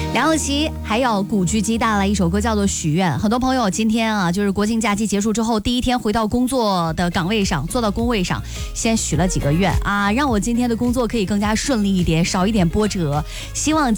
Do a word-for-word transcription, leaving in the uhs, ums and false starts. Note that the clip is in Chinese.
梁咏琪还有古巨基带来一首歌叫做《许愿》。很多朋友今天啊，就是国庆假期结束之后，第一天回到工作的岗位上，坐到工位上，先许了几个愿啊，让我今天的工作可以更加顺利一点，少一点波折。希望